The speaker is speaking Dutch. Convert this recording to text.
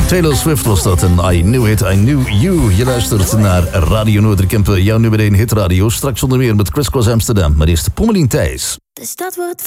Taylor Swift was dat en I Knew It, I Knew You. Je luistert naar Radio Noorderkempen, jouw nummer 1 hitradio. Straks onder meer met Criss Cross Amsterdam. Maar eerst Pommelien Thijs. De stad wordt